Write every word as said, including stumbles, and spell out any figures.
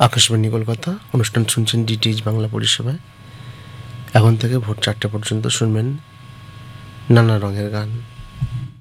আকাশবাণী কলকাতা। অনুষ্ঠান শুনছেন ডিটিএইচ বাংলা পরিষেবায়। এখন থেকে ভোর চারটে পর্যন্ত শুনবেন নানা রঙের গান।